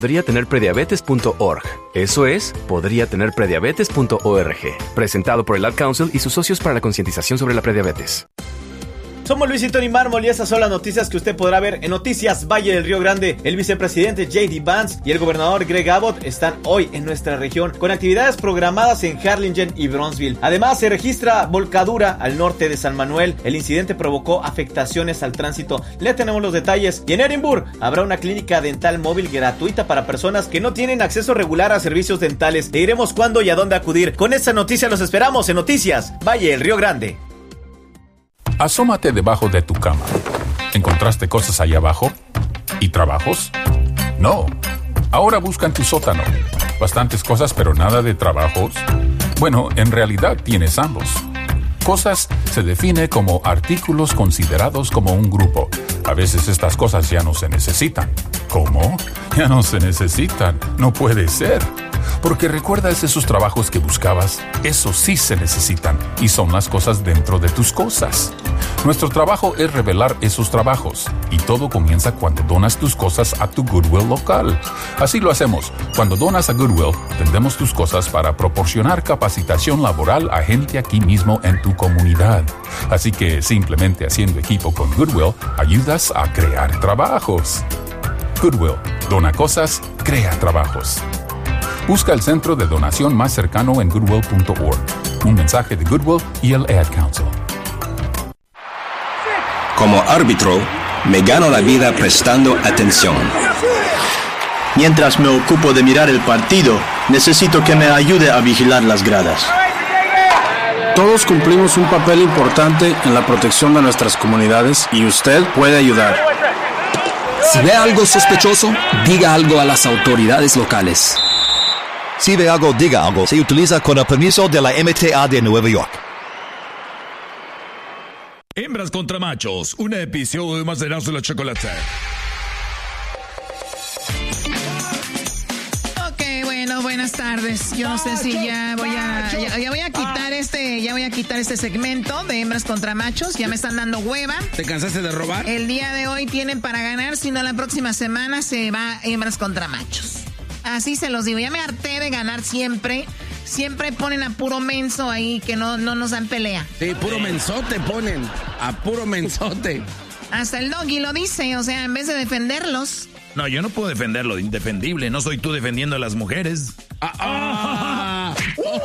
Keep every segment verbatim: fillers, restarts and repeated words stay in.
podría tener prediabetes punto org. Eso es, podría tener prediabetes punto org. Presentado por el Ad Council y sus socios para la concientización sobre la prediabetes. Somos Luis y Tony Mármol y estas son las noticias que usted podrá ver en Noticias Valle del Río Grande. El vicepresidente J D Vance y el gobernador Greg Abbott están hoy en nuestra región con actividades programadas en Harlingen y Bronzeville. Además, se registra volcadura al norte de San Manuel. El incidente provocó afectaciones al tránsito. Le tenemos los detalles. Y en Edinburgh habrá una clínica dental móvil gratuita para personas que no tienen acceso regular a servicios dentales. Le diremos cuándo y a dónde acudir. Con esta noticia los esperamos en Noticias Valle del Río Grande. Asómate debajo de tu cama. ¿Encontraste cosas ahí abajo? ¿Y trabajos? No. Ahora busca en tu sótano. Bastantes cosas, pero nada de trabajos. Bueno, en realidad tienes ambos. Cosas se define como artículos considerados como un grupo. A veces estas cosas ya no se necesitan. ¿Cómo? Ya no se necesitan. No puede ser. Porque recuerdas esos trabajos que buscabas, esos sí se necesitan y son las cosas dentro de tus cosas. Nuestro trabajo es revelar esos trabajos y todo comienza cuando donas tus cosas a tu Goodwill local. Así lo hacemos. Cuando donas a Goodwill, vendemos tus cosas para proporcionar capacitación laboral a gente aquí mismo en tu comunidad. Así que simplemente haciendo equipo con Goodwill, ayudas a crear trabajos. Goodwill, dona cosas, crea trabajos. Busca el centro de donación más cercano en goodwill punto org. Un mensaje de Goodwill y el Ad Council. Como árbitro, me gano la vida prestando atención. Mientras me ocupo de mirar el partido, necesito que me ayude a vigilar las gradas. Todos cumplimos un papel importante en la protección de nuestras comunidades y usted puede ayudar. Si ve algo sospechoso, diga algo a las autoridades locales. Si ve algo, diga algo. Se utiliza con el permiso de la M T A de Nueva York. Hembras contra machos, un episodio más de Erasmo y la Chocolata. Ok, bueno, buenas tardes. Yo no sé si ya voy a ya, ya voy a quitar este, ya voy a quitar este segmento de hembras contra machos. Ya me están dando hueva. ¿Te cansaste de robar? El día de hoy tienen para ganar, si no la próxima semana se va hembras contra machos. Así se los digo, ya me harté de ganar siempre. Siempre ponen a puro menso ahí que no, no nos dan pelea. Sí, puro mensote ponen. A puro mensote. Hasta el Doggy lo dice, o sea, en vez de defenderlos. No, yo no puedo defender lo indefendible. No soy tú defendiendo a las mujeres. Ah, ah.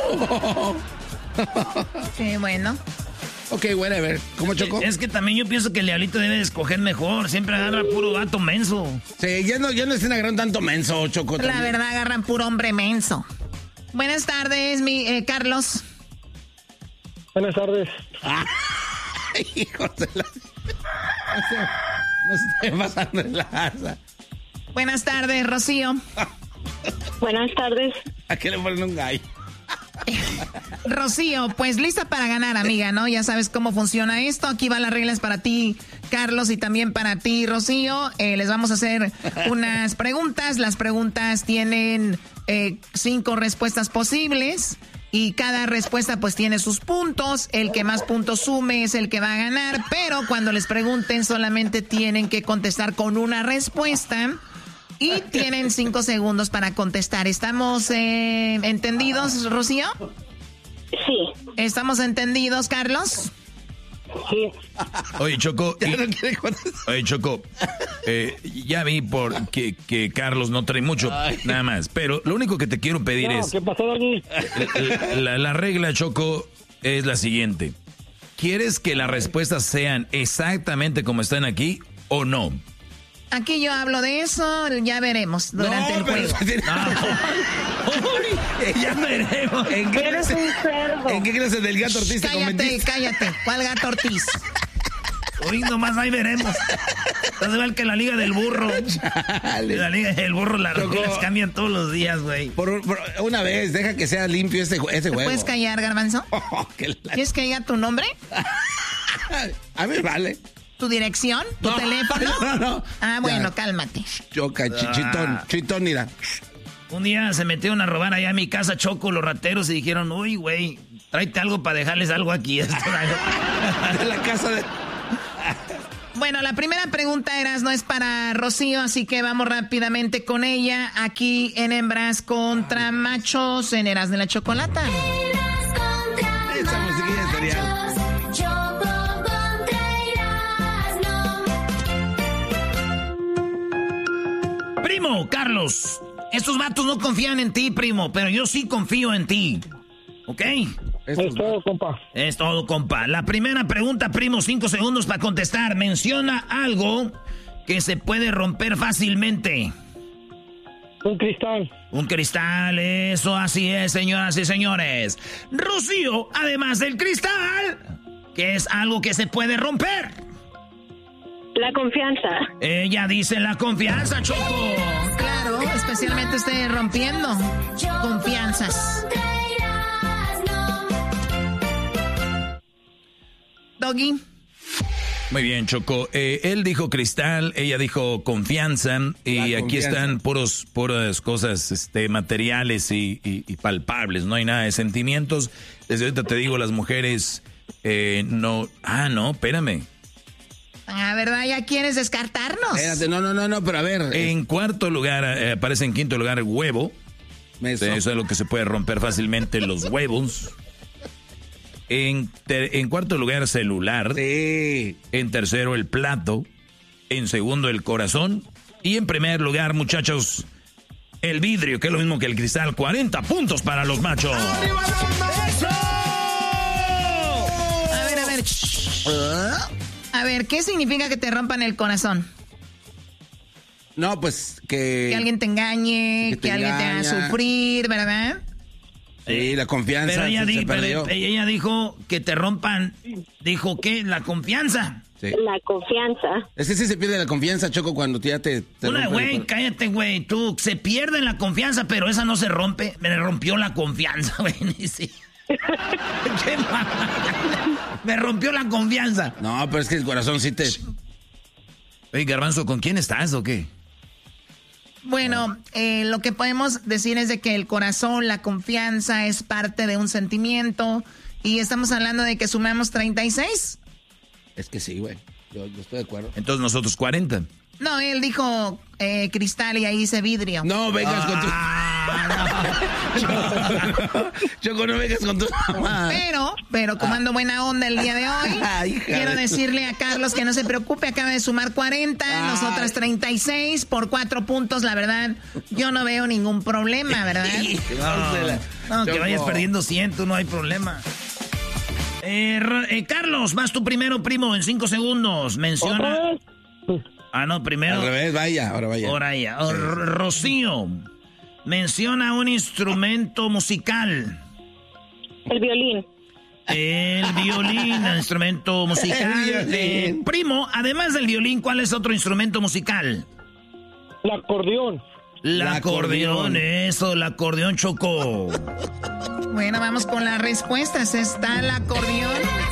Qué bueno. Ok, bueno, a ver, ¿cómo chocó? Es que también yo pienso que el diablito debe de escoger mejor. Siempre agarra puro vato menso. Sí, ya no, ya no están agarrando tanto menso, Choco. La también. verdad, agarran puro hombre menso. Buenas tardes, mi eh, Carlos. Buenas tardes. Ah, hijos de la... No se, no se esté pasando en la asa. Buenas tardes, Rocío. Buenas tardes. ¿A qué le ponen un gallo? Rocío, pues lista para ganar, amiga, ¿no? Ya sabes cómo funciona esto. Aquí van las reglas para ti, Carlos, y también para ti, Rocío. Eh, les vamos a hacer unas preguntas. Las preguntas tienen eh, cinco respuestas posibles y cada respuesta pues tiene sus puntos. El que más puntos sume es el que va a ganar, pero cuando les pregunten solamente tienen que contestar con una respuesta. Y tienen cinco segundos para contestar. ¿Estamos eh, entendidos, Rocío? Sí. ¿Estamos entendidos, Carlos? Sí. Oye, Choco. Ya y, no quiere contestar. Oye, Choco. Eh, ya vi por que, que Carlos no trae mucho, Ay. nada más. Pero lo único que te quiero pedir no, es... ¿Qué pasó, Dani? La, la, la regla, Choco, es la siguiente. ¿Quieres que las respuestas sean exactamente como están aquí o no? Aquí yo hablo de eso, ya veremos durante no, el juego. Pero... No. Ya veremos. ¿En qué Eres clase, un cerdo. ¿En qué clase del gato Ortiz te Cállate, convertiste? cállate. ¿Cuál gato Ortiz? Hoy nomás ahí veremos. Estás igual que la Liga del Burro. Chale. La Liga del Burro, las reglas cambian todos los días, güey. Por, por una vez, deja que sea limpio ese, ese juego. ¿Te puedes callar, Garbanzo? Oh, la... ¿Quieres que diga tu nombre? A ver, vale. ¿Tu dirección? ¿Tu no, teléfono? No, no. Ah, bueno, ya. Cálmate. Choca, chitón, chitón, mira. Un día se metieron a robar allá a mi casa, Choco, los rateros, y dijeron, uy, güey, tráete algo para dejarles algo aquí. De la casa de... Bueno, la primera pregunta, Eras, no es para Rocío, así que vamos rápidamente con ella. Aquí en Hembras contra Machos, en Eras de la Chocolata. Esa musiquilla estaría... Primo, Carlos, estos vatos no confían en ti, primo, pero yo sí confío en ti. ¿Ok? Es todo, compa. Es todo, compa. La primera pregunta, primo, cinco segundos para contestar. Menciona algo que se puede romper fácilmente. Un cristal. Un cristal, eso así es, señoras y señores. Rocío, además del cristal, ¿qué es algo que se puede romper? La confianza. Ella dice la confianza, Choco. Claro, especialmente usted rompiendo confianzas. Doggy. Muy bien, Choco. Eh, él dijo cristal, ella dijo confianza. Y aquí confianza. están puros, puras cosas este, materiales y, y, y palpables. No hay nada de sentimientos. Desde ahorita te digo, las mujeres eh, no... Ah, no, espérame. Ah, ¿verdad? ¿Ya quieres descartarnos? Espérate, no, no, no, no, pero a ver. En cuarto lugar, eh, aparece en quinto lugar huevo. Eso. Eso es lo que se puede romper fácilmente, los huevos. En, ter- en cuarto lugar, celular. Sí. En tercero, el plato. En segundo, el corazón. Y en primer lugar, muchachos, el vidrio, que es lo mismo que el cristal. cuarenta puntos para los machos. ¡Eso! A ver, a ver. A ver, ¿qué significa que te rompan el corazón? No, pues que... Que alguien te engañe, que que, te alguien te haga engaña. sufrir, ¿verdad? Sí, la confianza Pero ella, se, di- se pero perdió. ella dijo que te rompan. Dijo que la confianza. Sí. La confianza. Es que sí se pierde la confianza, Choco, cuando ya te... te Una, rompen el güey, cor- cállate, güey. Tú, se pierde la confianza, pero esa no se rompe. Me rompió la confianza, güey. Sí. Qué mamada. Me rompió la confianza. No, pero es que el corazón sí te... Oye, Garbanzo, ¿con quién estás o qué? Bueno, eh, lo que podemos decir es de que el corazón, la confianza es parte de un sentimiento y estamos hablando de que sumamos treinta y seis. Es que sí, güey. Yo, yo estoy de acuerdo. Entonces nosotros cuarenta. No, él dijo eh, cristal y ahí dice vidrio. No vengas con tu... Choco, Choco, no vengas con tu mamá. Pero, pero como ando buena onda el día de hoy, Ay, quiero hija de- decirle a Carlos que no se preocupe, acaba de sumar cuarenta, Ay. nosotras treinta y seis por cuatro puntos, la verdad, yo no veo ningún problema, ¿verdad? No, que Choco. vayas perdiendo cien, tú no hay problema. Eh, Ro- eh, Carlos, vas tú primero, primo, en cinco segundos. Menciona... ¿Otra vez? Ah, no, primero... Al revés, vaya, ahora vaya. Ahora ya. Oh, R- Rocío, menciona un instrumento musical. El violín. El violín, instrumento musical. El violín. Eh, primo, además del violín, ¿cuál es otro instrumento musical? El acordeón. El El acordeón, acordeón. eso, el acordeón, Choco. Bueno, vamos con las respuestas. Está el acordeón.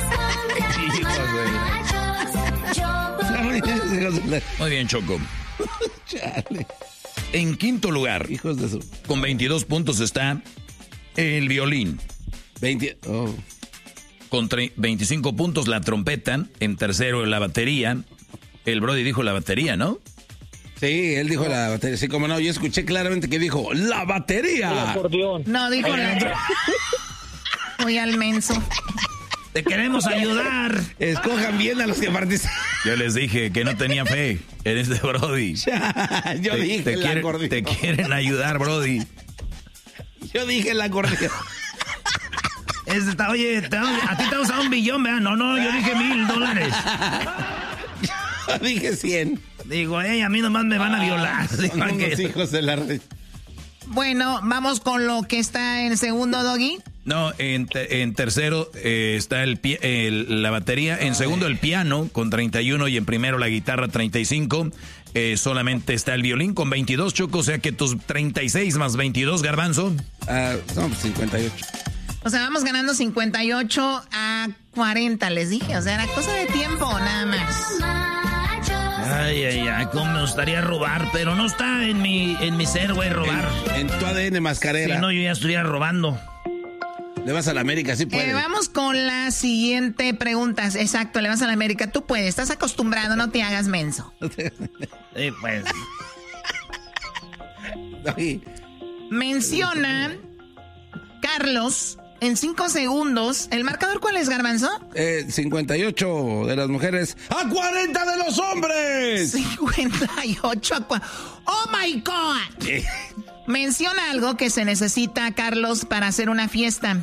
Muy bien, Choco. Chale. En quinto lugar, Hijos de su... con veintidós puntos está el violín. veinte... Oh. Con tre- veinticinco puntos la trompeta. En tercero la batería. El Brody dijo la batería, ¿no? Sí, él dijo la batería. Sí, como no, yo escuché claramente que dijo ¡la El batería! acordeón. No, dijo la... Voy al menso. Te queremos ayudar. Escojan bien a los que participan. Yo les dije que no tenía fe en este Brody. Yo te, dije te el quieren, acordeón. te quieren ayudar, Brody. Yo dije el acordeón. Es, está, oye, te, a ti te vas a un billón, ¿verdad? No, no, yo dije mil dólares. Yo dije cien. Digo, hey, a mí nomás me van a violar. Digo, Son que- unos hijos de la red. Bueno, vamos con lo que está en segundo, Doggy. No, en, te- en tercero eh, está el, pi- el- la batería. En segundo el piano con treinta y uno y en primero la guitarra treinta y cinco. Eh, solamente está el violín con veintidós, Choco. O sea que tus treinta y seis más veintidós, Garbanzo. Ah, no, pues cincuenta y ocho. O sea, vamos ganando cincuenta y ocho a cuarenta, les dije. O sea, era cosa de tiempo, nada más. Ay, ay, ay, cómo me gustaría robar, pero no está en mi, en mi ser, güey, robar. En, en tu A D N mascarera. Si no, yo ya estuviera robando. Le vas a la América, sí puedes. Eh, vamos con la siguiente pregunta. Exacto, le vas a la América. Tú puedes, estás acostumbrado, no te hagas menso. Sí, pues. Menciona, Carlos, en cinco segundos. ¿El marcador cuál es, Garbanzo? Eh, cincuenta y ocho de las mujeres a cuarenta de los hombres. cincuenta y ocho a cuarenta. ¡Oh, my God! Eh. Menciona algo que se necesita, Carlos, para hacer una fiesta.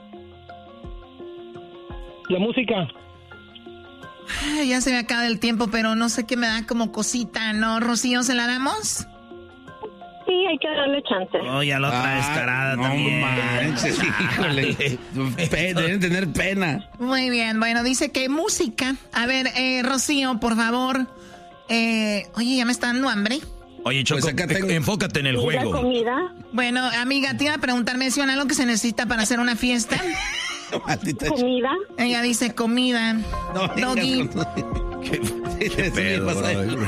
La música. Ay, ya se me acaba el tiempo, pero no sé qué me da como cosita, ¿no? Rocío, ¿se la damos? Sí, hay que darle chance. Oye, a la otra descarada no también. Manches, híjole. Pe- deben tener pena. Muy bien, bueno, dice que música. A ver, eh, Rocío, por favor. Eh, oye, ya me está dando hambre. Oye, Choco, Pues acá tengo- enfócate en el ¿Y la juego. comida? Bueno, amiga, te iba a preguntar, menciona algo que se necesita para hacer una fiesta. Maldita ¿Comida? Ella dice comida. No, Doggy. ¿Qué, ¿Qué pedo, bro?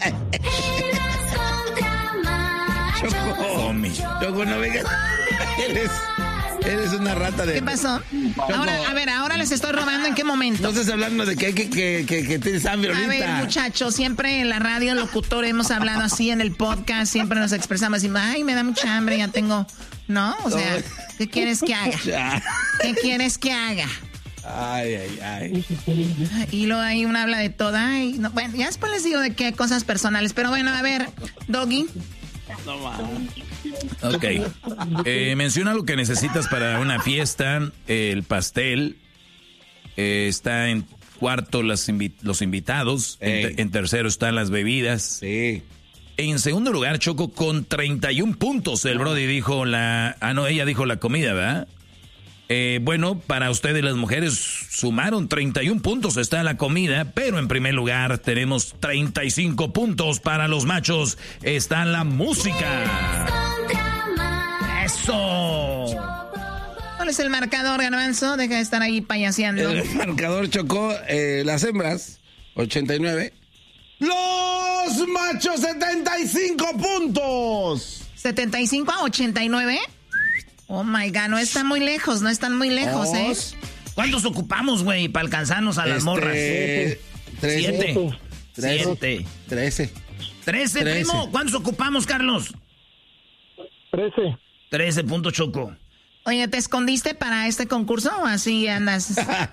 Choco, Choco, no vengas. Eres, eres una rata de... ¿Qué pasó? Ahora, a ver, ahora les estoy robando. ¿En qué momento? No estás hablando de que, que, que, que, que tienes hambre A ahorita. ver, muchachos, siempre en la radio, locutor, hemos hablado así en el podcast, siempre nos expresamos y ay, me da mucha hambre, ya tengo... ¿No? O sea, ¿qué quieres que haga? ¿Qué quieres que haga? Ay, ay, ay. Y luego ahí uno habla de todo. Ay, no, bueno, ya después les digo de qué cosas personales. Pero bueno, a ver, Doggy. No mames. Ok. Eh, menciona lo que necesitas para una fiesta. Eh, el pastel. Eh, está en cuarto las invi- los invitados. En, te- en tercero están las bebidas. Sí. En segundo lugar, Choco, con treinta y un puntos. El Brody dijo la... Ah, no, ella dijo la comida, ¿verdad? Eh, bueno, para ustedes las mujeres sumaron treinta y un puntos, está la comida, pero en primer lugar tenemos treinta y cinco puntos para los machos, está la música. ¡Eso! ¿Cuál es el marcador, Garbanzo? Deja de estar ahí payaseando. El marcador chocó eh, las hembras, ochenta y nueve. ¡Los machos, setenta y cinco puntos! ¿setenta y cinco a ochenta y nueve? Oh my God, no están muy lejos, no están muy lejos, ¿eh? ¿Cuántos ocupamos, güey, para alcanzarnos a las Este, morras? trece. Siete. Trece. Siete. Trece. Trece, Trece. primo. ¿Cuántos ocupamos, Carlos? Trece. Trece puntos, Choco. Oye, ¿te escondiste para este concurso o así andas?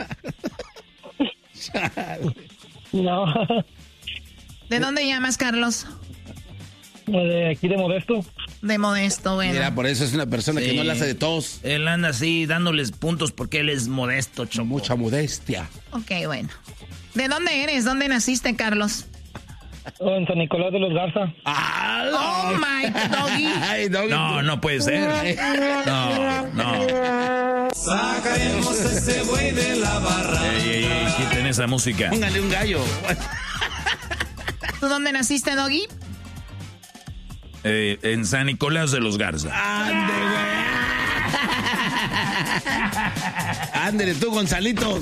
No. ¿De dónde llamas, Carlos? De aquí de Modesto. De Modesto, bueno. Mira, por eso es una persona que Sí. no la hace de todos. Él anda así dándoles puntos porque él es modesto, Choco. Mucha modestia. Ok, bueno. ¿De dónde eres? ¿Dónde naciste, Carlos? Oh, en San Nicolás de los Garza. Oh my Doggy. Ay, Doggy. No, no puede ser. No, no. Sacaremos ese buey de la barra. Ey, ey, ey, quiten esa música. Póngale un gallo. ¿Tú dónde naciste, Doggy? Eh, en San Nicolás de los Garza. Ande, güey. Ándele tú, Gonzalitos.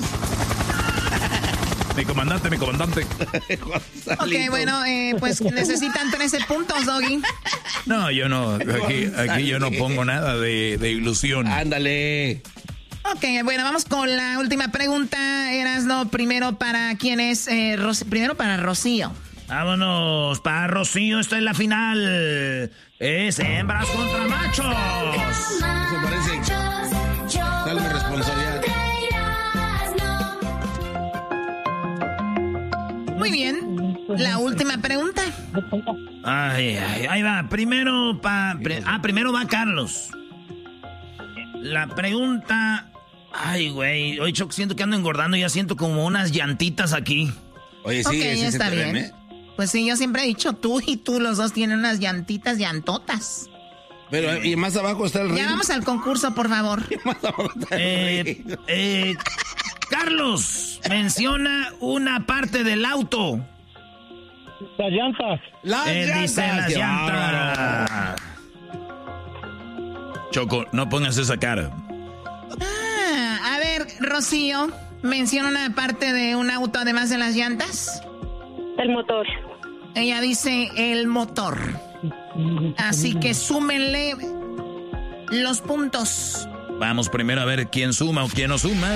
Mi comandante, mi comandante. Ok, bueno, eh, pues necesitan trece puntos, Doggy. No, yo no. Aquí, aquí yo no pongo nada de, de ilusión. Ándale. Ok, bueno, vamos con la última pregunta. Erasno, primero para quién es, eh, Ro- primero para Rocío. Vámonos, para Rocío, esta es la final. Es hembras contra machos. Eso parece. Dale mi responsabilidad. Muy bien, la última pregunta. Ay, ay, ahí va. Primero pa, pri- ah, primero va Carlos. La pregunta. Ay, güey. Hoy Choc, siento que ando engordando. Ya siento como unas llantitas aquí. Oye, Ok, sí, sí, está se te bien. ven, ¿eh? Pues sí, yo siempre he dicho, tú y tú los dos tienen unas llantitas llantotas. Pero, y más abajo está el ring. Ya vamos al concurso, por favor. Más abajo está el Eh, ring. eh, Carlos, menciona una parte del auto. Las llantas. Las Él llantas. dice las Qué llantas. bárbaro. Choco, no pongas esa cara. Ah, a ver, Rocío, menciona una parte de un auto además de las llantas. El motor. Ella dice el motor. Así que súmenle los puntos. Vamos primero a ver quién suma o quién no suma.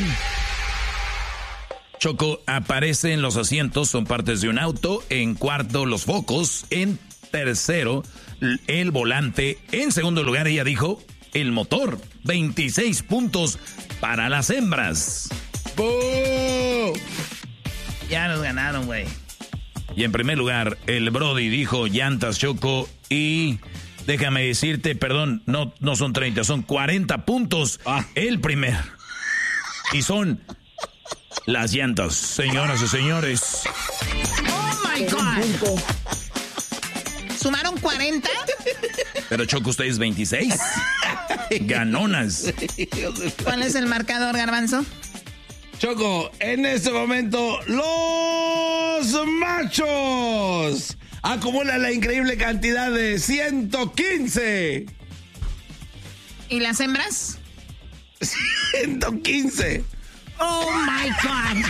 Choco, aparecen los asientos, son partes de un auto. En cuarto, los focos. En tercero, el volante. En segundo lugar, ella dijo, el motor. veintiséis puntos para las hembras. ¡Boo! Ya nos ganaron, güey. Y en primer lugar, el Brody dijo llantas, Choco. Y déjame decirte, perdón, no, no son treinta, son cuarenta puntos. Ah. El primer. Y son... las llantas, señoras y señores. Oh my God. ¿Sumaron cuarenta? Pero Choco, ustedes veintiséis. Ganonas. ¿Cuál es el marcador, Garbanzo? Choco, en este momento, los machos acumulan la increíble cantidad de ciento quince. ¿Y las hembras? ciento quince. Oh my God.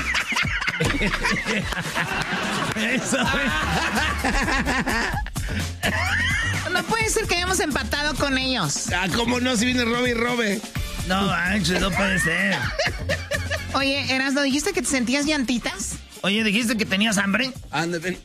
Eso No puede ser que hayamos empatado con ellos. Ah, ¿cómo no? Si viene Robbie y Robe. No manches, no puede ser. Oye, Erasmo, ¿dijiste que te sentías llantitas? Oye, ¿dijiste que tenías hambre? Ándate.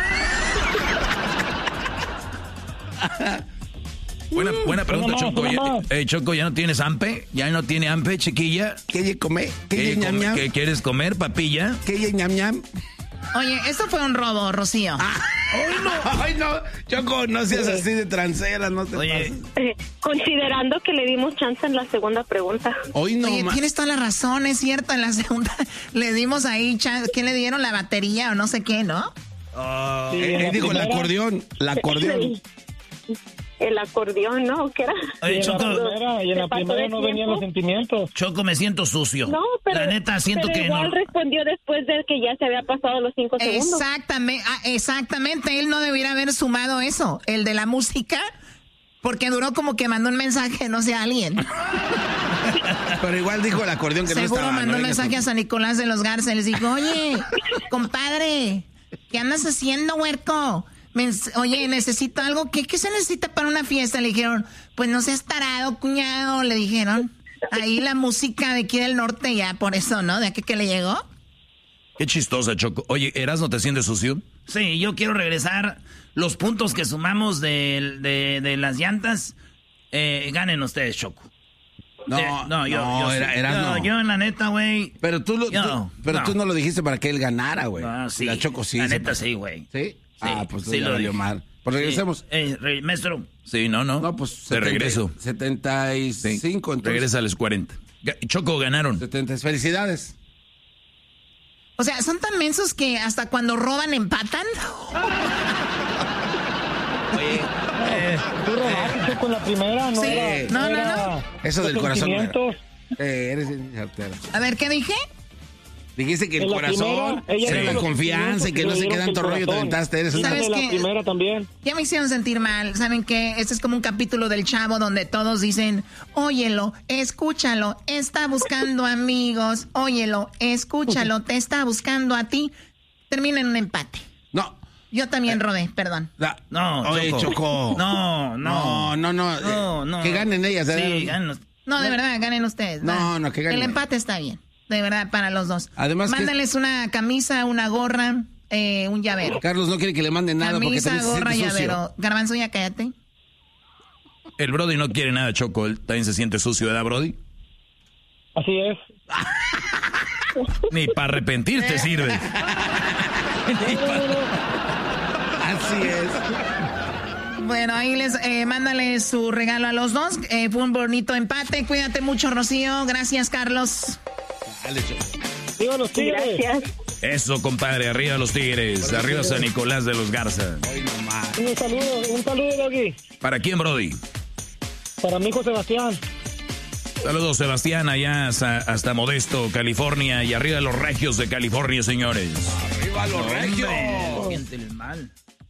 Buena, buena pregunta, no, Choco. No, no. Eh, Choco, ¿ya no tienes hambre? ¿Ya no tiene hambre, chiquilla? ¿Qué comer? ¿Qué, ¿Qué, come, ¿Qué quieres comer, papilla? ¿Qué ñam ñam? Oye, esto fue un robo, Rocío. Ah, ¡ay, no! ¡Ay, no! Choco, no seas así de transera, no te Oye, eh, considerando que le dimos chance en la segunda pregunta. Hoy no, Oye, ma- tienes toda la razón, es cierto. En la segunda le dimos ahí chance. ¿Quién le dieron? La batería o no sé qué, ¿no? Oh, sí, él dijo el acordeón. El acordeón. El acordeón, ¿no? ¿Qué era? Oye, Choco. Y en la primera no venían los sentimientos. Choco, me siento sucio. No, pero, la neta, siento pero que igual no. respondió después de que ya se había pasado los cinco segundos. Exactamente, ah, exactamente. Él no debiera haber sumado eso, el de la música, porque duró como que mandó un mensaje, no sé, a alguien. Pero igual dijo el acordeón que Seguro no estaba. mandó no un mensaje a San Nicolás de los Garza. Les dijo, oye, compadre, ¿qué andas haciendo, huerco? Me, oye, necesito algo. ¿Qué, ¿Qué se necesita para una fiesta? Le dijeron, pues no seas tarado, cuñado. Le dijeron, ahí la música de aquí del norte, ya por eso, ¿no? ¿De aquí que le llegó? Qué chistosa, Choco. Oye, ¿Erasmo te sientes sucio? Sí, yo quiero regresar. Los puntos que sumamos de, de, de las llantas, eh, ganen ustedes, Choco. No, eh, no, yo, no, yo, era, yo, Erasmo. yo, en la neta, güey. Pero tú, lo, yo, tú, pero no. tú no lo dijiste para que él ganara, güey. Ah, sí. La Choco sí. La se neta, pasó. sí, güey. ¿Sí? Sí, Ah, pues sí ya lo valió dije. mal. Pues regresemos. Eh, eh, maestro. Sí, no, no. No, pues Te setenta, regreso. setenta y cinco, Sí. entonces. Regresa a los cuarenta. Choco, ganaron. setenta, felicidades. O sea, ¿son tan mensos que hasta cuando roban empatan? Oye, eh, Tú robaste con la primera, ¿no? Sí. Era, No, no, era no. Eso del los corazón. no era. sentimientos. Eh, eres incertera. A ver, ¿qué dije? Dijiste que el En la corazón, primera, ella era dijo la los confianza y que no sé qué sentimientos tanto que le rollo te dieron que el aventaste. Eres corazón. una... ¿Sabes De la qué? primera también. Ya me hicieron sentir mal. ¿Saben qué? Este es como un capítulo del Chavo donde todos dicen, óyelo, escúchalo, está buscando amigos, óyelo, escúchalo, te está buscando a ti. Termina en un empate. No. Yo también robé, perdón. La... no, Oye, Choco. Choco. No, no. No, no, no. No, no. Que ganen ellas. Sí, ¿eh? ganen. No, de verdad, ganen ustedes. No, va. no, que ganen. El empate está bien. De verdad, para los dos. Además que- Mándales una camisa, una gorra, eh, un llavero. Carlos no quiere que le manden nada porque Camisa, también se gorra, siente sucio. llavero. Garbanzo, ya cállate. El Brody no quiere nada, Choco. Él también se siente sucio, ¿verdad, Brody? Así es. Ni para arrepentirte sirve. Ni pa- Así es. Bueno, ahí les eh, mándale su regalo a los dos. Eh, fue un bonito empate. Cuídate mucho, Rocío. Gracias, Carlos. Dale, Choco. Digo los tigres. Gracias. Eso, compadre. Arriba los Tigres. Arriba San Nicolás de los Garza. Hoy nomás. Un saludo, un saludo, Doggy. ¿Para quién, Brody? Para mi hijo Sebastián. Saludos, Sebastián, allá hasta, hasta Modesto, California. Y arriba los regios de California, señores. ¡Arriba los regios! Siéntele mal.